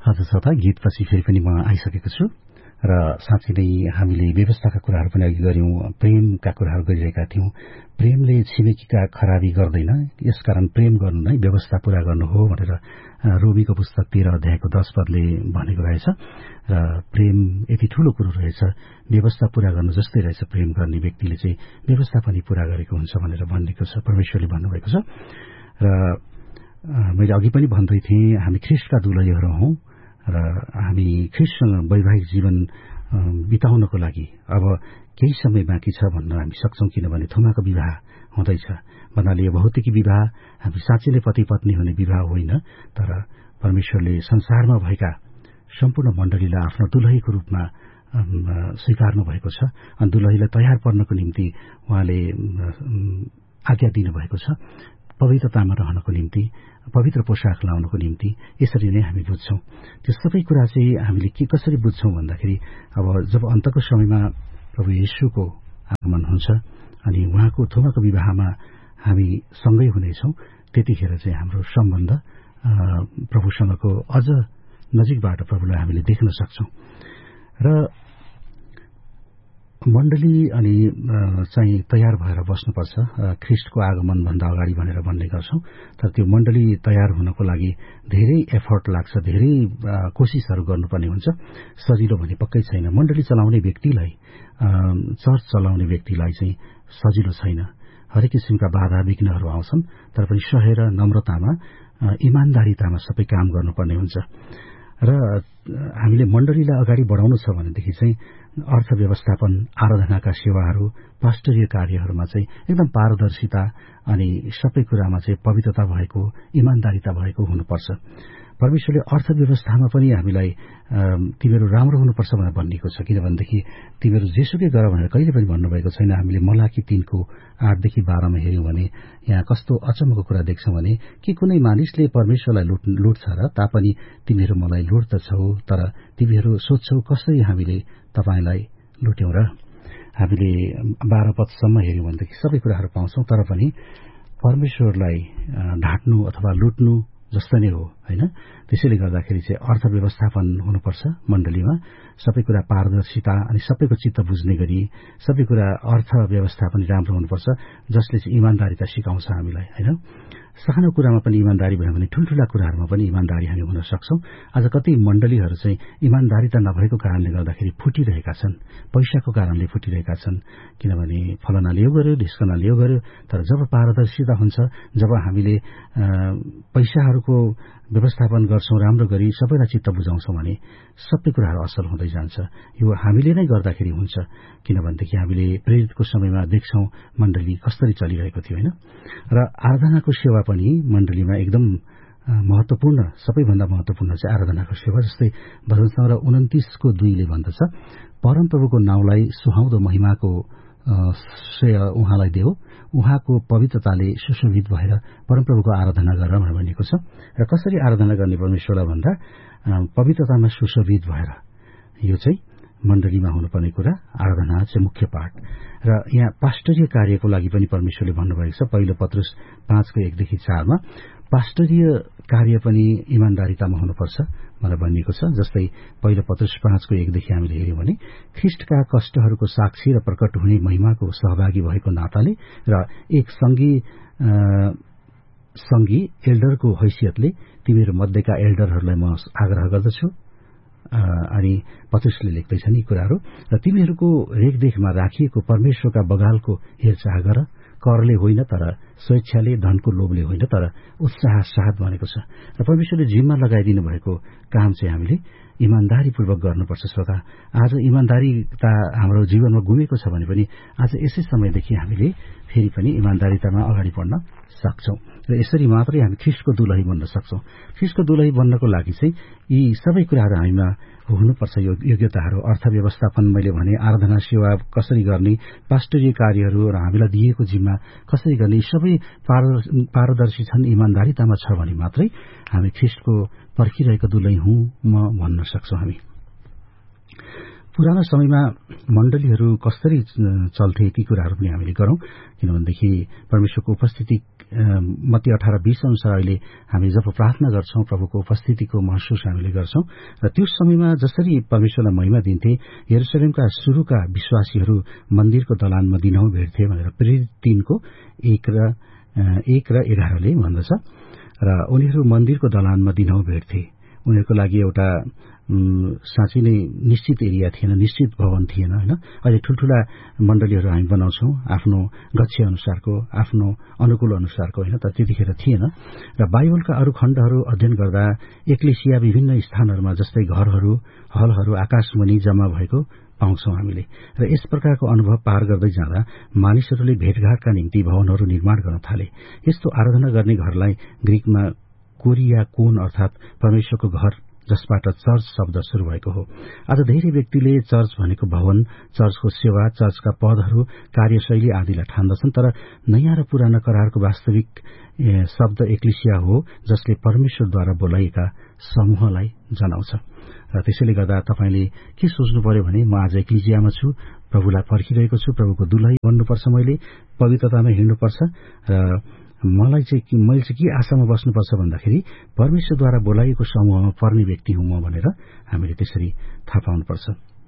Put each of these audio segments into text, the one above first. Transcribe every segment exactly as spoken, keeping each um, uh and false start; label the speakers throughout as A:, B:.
A: हजुर श्रोता, गीतपछि फेरि पनि म आइसकेको छु र साँच्चै नै हामीले व्यवस्थाका कुराहरू पनि अघि गर्यौं, प्रेमका कुराहरू गरिरहेका थियौं। प्रेमले छिमेकीका खराबी गर्दैन, यसकारण प्रेम गर्नु नै व्यवस्था पूरा गर्नु हो भनेर रोमीको पुस्तक तेह्र अध्यायको दश पदले भनेको रहेछ। र प्रेम यति ठूलो कुरो रहेछ, व्यवस्था पूरा गर्नु जस्तै रहेछ। प्रेम गर्ने व्यक्तिले चाहिँ व्यवस्था पनि पूरा गरेको हुन्छ भनेर भनेको छ, परमेश्वरले भन्नुभएको छ। र मैले अघि पनि भन्दै थिएँ, हामी ख्रीष्टका दुलहीहरू हौं र हामी ख्रीष्टसँग वैवाहिक जीवन बिताउनको लागि अब केही समय बाँकी छ भन्न हामी सक्छौं, किनभने थोमाको विवाह हुँदैछ। भन्नाले यो भौतिकी विवाह हामी साँच्चै नै पति पत्नी हुने विवाह होइन, तर परमेश्वरले संसारमा भएका सम्पूर्ण मण्डलीलाई आफ्नो दुलहीको रूपमा स्वीकार्नु भएको छ। अनि दुलहीलाई तयार पर्नको निम्ति उहाँले आज्ञा दिनुभएको छ, पवित्रतामा रहनको निम्ति, पवित्र पोसाक लाउनको निम्ति। यसरी नै हामी बुझ्छौं। त्यो सबै कुरा चाहिँ हामीले के कसरी बुझ्छौं भन्दाखेरि, अब जब अन्तको समयमा प्रभु येशूको आगमन हुन्छ अनि उहाँको थोमाको विवाहमा हामी सँगै हुनेछौं, त्यतिखेर चाहिँ हाम्रो सम्बन्ध प्रभुसँगको अझ नजिकबाट प्रभुलाई हामीले देख्न सक्छौं। र मण्डली अनि चाहिँ तयार भएर बस्नुपर्छ ख्रीष्टको आगमन भन्दा अगाडि भनेर भन्ने गर्छौं। तर त्यो मण्डली तयार हुनको लागि धेरै एफर्ट लाग्छ, धेरै कोसिसहरू गर्नुपर्ने हुन्छ। सजिलो भने पक्कै छैन। मण्डली चलाउने व्यक्तिलाई, चर्च चलाउने व्यक्तिलाई चाहिँ सजिलो छैन। हरेक किसिमका बाधा विघ्नहरू आउँछन्, तर पनि सहेर नम्रतामा, इमानदारीतामा सबै काम गर्नुपर्ने हुन्छ। र हामीले मण्डलीलाई अगाडि बढाउनु छ भनेदेखि चाहिँ अर्थ व्यवस्थापन, आराधनाका सेवाहरू, पास्टरीय कार्यहरूमा चाहिँ एकदम पारदर्शिता अनि सबै कुरामा चाहिँ पवित्रता भएको, इमानदारीता भएको हुनुपर्छ। परमेश्वरले अर्थव्यवस्थामा पनि हामीलाई तिमीहरू राम्रो हुनुपर्छ भनेर भनिएको छ। किनभनेदेखि तिमीहरू जेसुकै गर भनेर कहिले पनि भन्नुभएको छैन। हामीले मलाकी तीनको आठदेखि बाह्रमा हेर्यौं भने यहाँ कस्तो अचम्मको कुरा देख्छौं भने, के कुनै मानिसले परमेश्वरलाई लुट लुट्छ र तापनि तिमीहरू मलाई लुट्दछौ, तर तिमीहरू सोध्छौ कसरी हामीले तपाईँलाई लुट्यौं र। हामीले बाह्र पदसम्म हेर्यौं भनेदेखि सबै कुराहरू पाउँछौं, तर पनि परमेश्वरलाई ढाँट्नु अथवा लुट्नु जस्तो नै हो, होइन। त्यसैले गर्दाखेरि चाहिँ अर्थव्यवस्थापन हुनुपर्छ मण्डलीमा, सबै कुरा पारदर्शिता अनि सबैको चित्त बुझ्ने गरी सबै कुरा अर्थव्यवस्था पनि राम्रो हुनुपर्छ, जसले चाहिँ इमानदारीता सिकाउँछ हामीलाई, होइन। सानो कुरामा पनि इमानदारी भयो भने ठूल्ठूला कुराहरूमा पनि इमानदारी हामी हुन सक्छौं। आज कति मण्डलीहरू चाहिँ इमानदारीता नभएको कारणले गर्दाखेरि फुटिरहेका छन्, पैसाको कारणले फुटिरहेका छन्। किनभने फलनाले यो गर्यो, ढिस्कनाले यो गर्यो। तर जब पारदर्शिता हुन्छ, जब हामीले पैसाहरूको व्यवस्थापन गर्छौं राम्रो गरी, सबैलाई चित्त बुझाउँछौं भने सबै कुराहरू असल हुँदै जान्छ। यो हामीले नै गर्दाखेरि हुन्छ। किनभनेदेखि हामीले प्रेरितको समयमा देख्छौं मण्डली कसरी चलिरहेको थियो, होइन। र आराधनाको सेवा पनि मण्डलीमा एकदम महत्वपूर्ण, सबैभन्दा महत्वपूर्ण चाहिँ आराधनाको सेवा। जस्तै भजन संग्रह उन्तिसको दुईले भन्दछ, परमप्रभुको नाउँलाई सुहाउँदो महिमाको श्रेय उहाँलाई देऊ, उहाँको पवित्रताले सुशोभित भएर परमप्रभुको आराधना गर भनेर भनिएको छ। र कसरी आराधना गर्ने परमेश्वरलाई भन्दा पवित्रतामा सुशोभित भएर, यो चाहिँ मण्डलीमा हुनुपर्ने कुरा। आराधना चाहिँ मुख्य पाठ। र यहाँ पास्टरीय कार्यको लागि पनि परमेश्वरले भन्नुभएको छ, पहिलो पत्रुस पाँचको एकदेखि चारमा पास्टरीय कार्य पनि इमानदारीतामा हुनुपर्छ भनेर भनिएको छ। जस्तै पहिलो पत्रुस पाँचको एकदेखि हामीले हेर्यौं भने, ख्रीष्टका कष्टहरूको साक्षी र प्रकट हुने महिमाको सहभागी भएको नाताले र एक संगी संगी एल्डरको हैसियतले तिमीहरू मध्येका एल्डरहरूलाई म आग्रह गर्दछु। अनि पत्रुसले लेख्दैछन् यी कुराहरू, र तिमीहरूको रेखदेखमा राखिएको परमेश्वरका बगालको हेरचाह गर, करले होइन तर स्वेच्छाले, धनको लोभले होइन तर उत्साह साथ भनेको छ। र परमेश्वरले जिम्मा लगाइदिनु भएको काम चाहिँ हामीले इमानदारीपूर्वक गर्नुपर्छ। श्रोता, आज इमानदारीता हाम्रो जीवनमा गुमेको छ भने पनि आज यसै समयदेखि हामीले फेरि पनि इमानदारीतामा अगाडि बढ्न सक्छौं। र यसरी मात्रै हामी ख्रीष्टको दुलही बन्न सक्छौं। ख्रीष्टको दुलही बन्नको लागि चाहिँ यी सबै कुराहरू हामीमा हुनुपर्छ। यो योग्यताहरू, अर्थव्यवस्थापन मैले भने, आराधना सेवा कसरी गर्ने, पास्टरीय कार्यहरू र हामीलाई दिएको जिम्मा कसरी गर्ने, सबै पारदर्शी छन्, इमानदारीतामा छ भने मात्रै हामी ख्रीष्टको पर्खिरहेको दुलही हुँ म भन्न सक्छौं। हामी पुरानो समयमा मण्डलीहरू कसरी चल्थे ती कुराहरू पनि हामीले गरौं। किनभनेदेखि परमेश्वरको उपस्थिति मत्ती अठार बीस अनुसार अहिले हामी जब प्रार्थना गर्छौं प्रभुको उपस्थितिको महसुस हामीले गर्छौं र त्यो समयमा जसरी परमेश्वरलाई महिमा दिन्थे, यरुशलेमका सुरुका विश्वासीहरू मन्दिरको दलानमा दिनहुँ भेट्थे भनेर प्रेरित तीनको एक र एक र एघारले भन्दछ। र उनीहरू मन्दिरको दलानमा दिनहुँ भेट्थे। उनीहरूको लागि एउटा साँच्चै नै निश्चित एरिया थिएन, निश्चित भवन थिएन होइन। अहिले ठूल्ठूला मण्डलीहरू हामी बनाउँछौं आफ्नो गच्छे अनुसारको, आफ्नो अनुकूल अनुसारको होइन, तर त्यतिखेर थिएन। र बाइबलका अरू खण्डहरू अध्ययन गर्दा एक्लेसिया विभिन्न स्थानहरूमा जस्तै घरहरू, हलहरू आकाशमुनि जम्मा भएको पाउँछौं हामीले। र यस प्रकारको अनुभव पार गर्दै जाँदा मानिसहरूले भेटघाटका निम्ति भवनहरू निर्माण गर्न थाले। यस्तो आराधना गर्ने घरलाई ग्रीकमा कोरिया कोन अर्थात परमेश्वरको घर, जसबाट चर्च शब्द शुरू भएको हो। आज धेरै व्यक्तिले चर्च भनेको भवन, चर्चको सेवा, चर्चका पदहरू, कार्यशैली आदिलाई ठान्दछन्, तर नयाँ र पुराना करारको वास्तविक शब्द एक्लेसिया हो, जसले परमेश्वरद्वारा बोलाइएका समूहलाई जनाउँछ। र त्यसैले गर्दा तपाईले के सोच्नु पर्यो भने म आज एक्लेसियामा छु, प्रभुलाई पर्खिरहेको छु, प्रभुको दुलही बन्नुपर्छ, मैले पवित्रतामा हिँड्नुपर्छ र मलाई चाहिँ मैले चाहिँ के आशामा बस्नुपर्छ भन्दाखेरि परमेश्वरद्वारा बोलाइएको समूहमा पर्ने व्यक्ति हुँ म भनेर हामीले त्यसरी थाहा पाउनुपर्छ।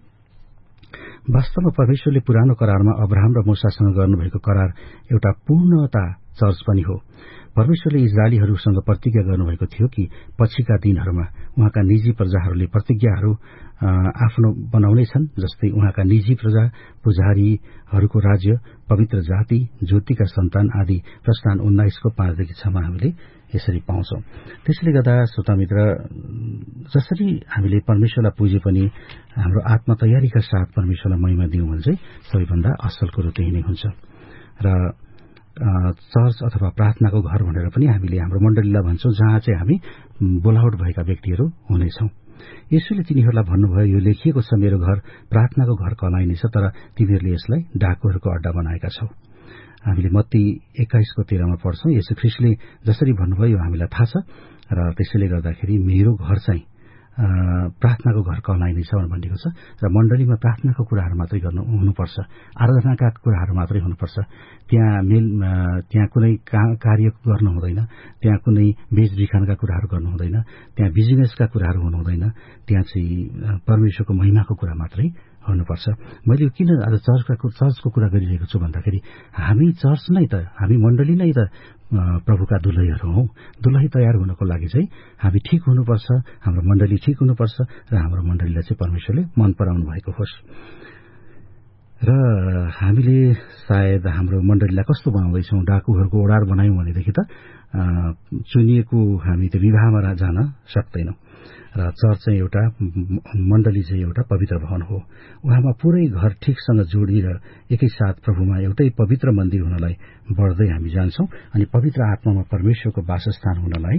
A: वास्तवमा परमेश्वरले पुरानो करारमा अब्राहम र मूसासँग गर्नुभएको करार एउटा पूर्णता चर्च पनि हो। परमेश्वरले इजरायलीहरूसँग प्रतिज्ञा गर्नुभएको थियो कि पछिका दिनहरूमा उहाँका निजी प्रजाहरूले प्रतिज्ञाहरू आफ्नो बनाउनेछन्, जस्तै उहाँका निजी प्रजा, पुजारीहरूको राज्य, पवित्र जाति, ज्योतिका सन्तान आदि प्रस्थान उन्नाइसको पाँचदेखि छमा हामीले यसरी पाउँछौं। त्यसले गर्दा श्रोता मित्र, जसरी हामीले परमेश्वरलाई पुजे पनि हाम्रो आत्मा तयारीका साथ परमेश्वरलाई महिमा दिउँ भने चाहिँ सबैभन्दा असल कुरो त्यही नै हुन्छ। र चर्च अथवा प्रार्थनाको घर भनेर पनि हामीले हाम्रो मण्डलीलाई भन्छौं, जहाँ चाहिँ हामी बोलावट भएका व्यक्तिहरू हुनेछौं। यसुले तिनीहरूलाई भन्नुभयो, यो लेखिएको छ, मेरो घर प्रार्थनाको घर कहलाइनेछ, तर तिमीहरूले यसलाई डाकुहरूको अड्डा बनाएका छौ। हामीले मत्ती एक्काइसको तेह्रमा पढ्छौं, यसु ख्रीष्टले जसरी भन्नुभयो यो हामीलाई थाहा छ। र त्यसैले गर्दाखेरि मेरो घर चाहिँ प्रार्थनाको घर कहलाइनेछ भनिएको छ। र मण्डलीमा प्रार्थनाको कुराहरू मात्रै गर्नु हुनुपर्छ, आराधनाका कुराहरू मात्रै हुनुपर्छ। त्यहाँ मेल त्यहाँ कुनै कार्य गर्नु हुँदैन, त्यहाँ कुनै बेचबिखनका कुराहरू गर्नु हुँदैन, त्यहाँ बिजनेसका कुराहरू हुनु हुँदैन, त्यहाँ चाहिँ परमेश्वरको महिमाको कुरा मात्रै हुनुपर्छ। मैले किन आज चर्चका चर्चको कुरा गरिरहेको छु भन्दाखेरि हामी चर्च नै त, हामी मण्डली नै त प्रभुका दुलहीहरू हौ। दुलही तयार हुनको लागि चाहिँ हामी ठिक हुनुपर्छ, हाम्रो मण्डली ठिक हुनुपर्छ र हाम्रो मण्डलीलाई चाहिँ परमेश्वरले मन पराउनु भएको होस्। र हामीले सायद हाम्रो मण्डलीलाई कस्तो बनाउँदैछौँ, डाकुहरूको ओडार बनायौँ भनेदेखि त चुनिएको हामी त्यो विवाहमा जान सक्दैनौँ। र चर्च चाहिँ एउटा मण्डली चाहिँ एउटा पवित्र भवन हो। उहाँमा पुरै घर ठिकसँग जोडिएर एकैसाथ प्रभुमा एउटै पवित्र मन्दिर हुनलाई बढ्दै हामी जान्छौं। अनि पवित्र आत्मामा परमेश्वरको वासस्थान हुनलाई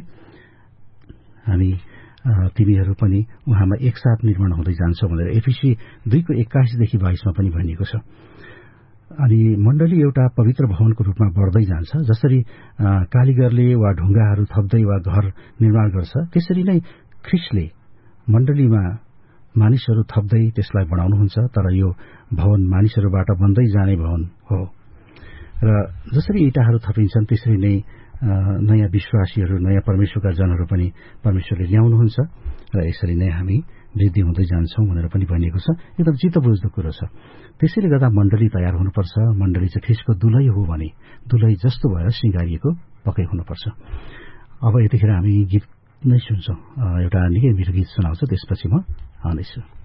A: हामी तिमीहरू पनि उहाँमा एकसाथ निर्माण हुँदै जान्छौ भनेर एफिसी दुईको एक्काइसदेखि बाइसमा पनि भनिएको छ। अनि मण्डली एउटा पवित्र भवनको रूपमा बढ्दै जान्छ। जसरी कालीगरले वा ढुङ्गाहरू थप्दै वा घर निर्माण गर्छ, त्यसरी नै ख्रीष्टले मण्डलीमा मानिसहरू थप्दै त्यसलाई बढाउनुहुन्छ। तर यो भवन मानिसहरूबाट बन्दै जाने भवन हो। र जसरी इँटाहरू थपिन्छन् त्यसरी नै नयाँ विश्वासीहरू, नयाँ परमेश्वरका जनहरू पनि परमेश्वरले ल्याउनुहुन्छ। र यसरी नै हामी वृद्धि हुँदै जान्छौं भनेर पनि भनिएको छ। एकदम चित्त बुझ्दो कुरो छ। त्यसैले गर्दा मण्डली तयार हुनुपर्छ। मण्डली चाहिँ ख्रीष्टको दुलही हो भने दुलही जस्तो भएर सिंगारिएको पक्कै हुनुपर्छ। अब यतिखेर हामी गीत नै सुन्छौं। एउटा निकै मिठो गीत सुनाउँछ, त्यसपछि म आउनेछु।